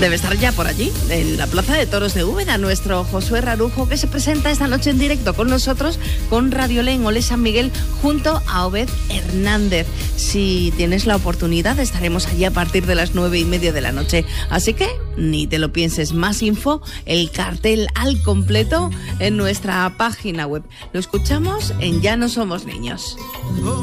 Debe estar ya por allí, en la Plaza de Toros de Úbeda, nuestro Josué Rarujo, que se presenta esta noche en directo con nosotros, con Radiolé en Olé San Miguel, junto a Obed Hernández. Si tienes la oportunidad, estaremos allí a partir de las 9:30 de la noche. Así que ni te lo pienses. Más info, el cartel al completo en nuestra página web. Lo escuchamos en Ya no somos niños.